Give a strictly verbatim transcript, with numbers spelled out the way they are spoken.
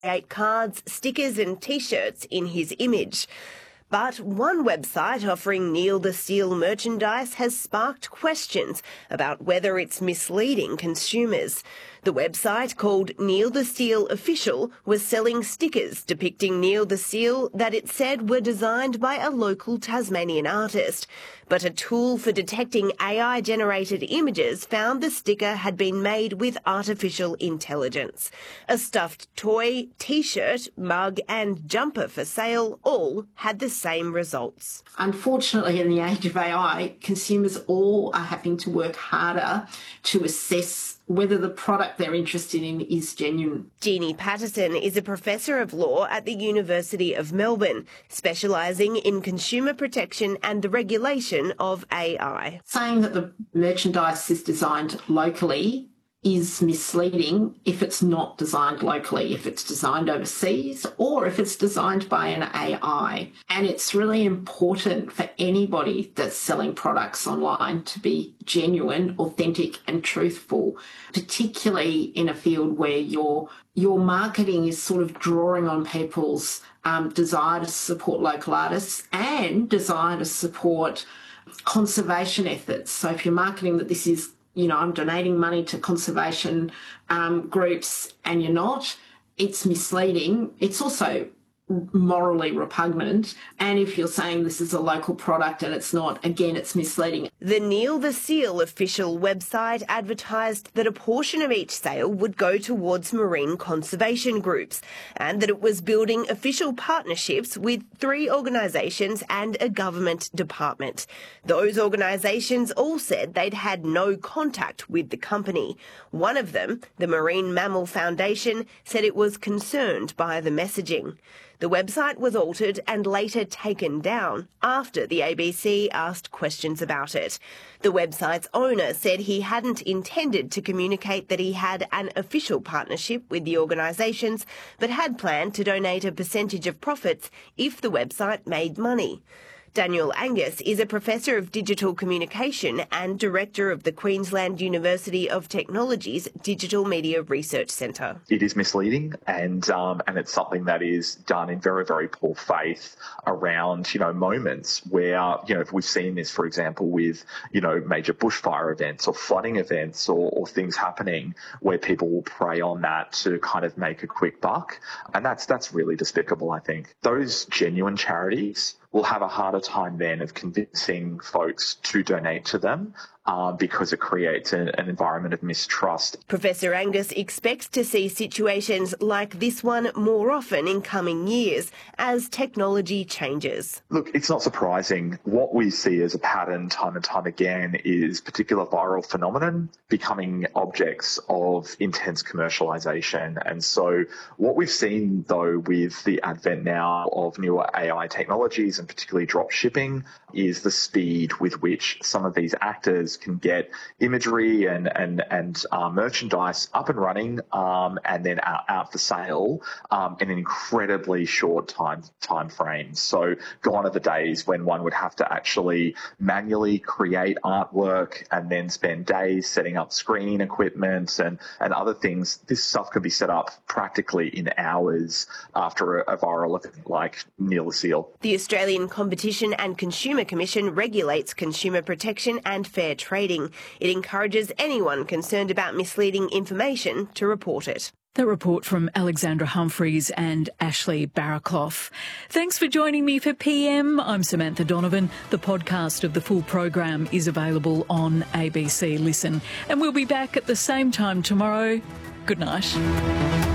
create cards, stickers and T-shirts in his image. But one website offering Neil the Seal merchandise has sparked questions about whether it's misleading consumers. The website, called Neil the Seal Official, was selling stickers depicting Neil the Seal that it said were designed by a local Tasmanian artist. But a tool for detecting A I-generated images found the sticker had been made with artificial intelligence. A stuffed toy, T-shirt, mug and jumper for sale all had the same results. Unfortunately, in the age of A I, consumers all are having to work harder to assess whether the product they're interested in is genuine. Jeannie Patterson is a professor of law at the University of Melbourne, specialising in consumer protection and the regulation of A I. Saying that the merchandise is designed locally is misleading if it's not designed locally, if it's designed overseas or if it's designed by an A I. And it's really important for anybody that's selling products online to be genuine, authentic and truthful, particularly in a field where your your marketing is sort of drawing on people's um, desire to support local artists and desire to support conservation efforts. So if you're marketing that this is, you know, I'm donating money to conservation um, groups and you're not, it's misleading. It's also morally repugnant. And if you're saying this is a local product and it's not, again, it's misleading. The Neil the Seal official website advertised that a portion of each sale would go towards marine conservation groups and that it was building official partnerships with three organisations and a government department. Those organisations all said they'd had no contact with the company. One of them, the Marine Mammal Foundation, said it was concerned by the messaging. The website was altered and later taken down after the A B C asked questions about it. The website's owner said he hadn't intended to communicate that he had an official partnership with the organisations, but had planned to donate a percentage of profits if the website made money. Daniel Angus is a professor of digital communication and director of the Queensland University of Technology's Digital Media Research Centre. It is misleading, and um, and it's something that is done in very, very poor faith around, you know, moments where, you know, if we've seen this, for example, with, you know, major bushfire events or flooding events or, or things happening where people will prey on that to kind of make a quick buck. And that's that's really despicable, I think. Those genuine charities will have a harder time then of convincing folks to donate to them uh, because it creates an, an environment of mistrust. Professor Angus expects to see situations like this one more often in coming years as technology changes. Look, it's not surprising. What we see as a pattern time and time again is particular viral phenomenon becoming objects of intense commercialisation. And so what we've seen, though, with the advent now of newer A I technologies, and particularly drop shipping, is the speed with which some of these actors can get imagery and and and uh, merchandise up and running um, and then out, out for sale um, in an incredibly short time time frame. So gone are the days when one would have to actually manually create artwork and then spend days setting up screening equipment and and other things. This stuff can be set up practically in hours after a, a viral event like Neil the Seal. The Australian Competition and Consumer Commission regulates consumer protection and fair trading. It encourages anyone concerned about misleading information to report it. The report from Alexandra Humphreys and Ashley Barraclough. Thanks for joining me for P M. I'm Samantha Donovan. The podcast of the full program is available on A B C Listen. And we'll be back at the same time tomorrow. Good night.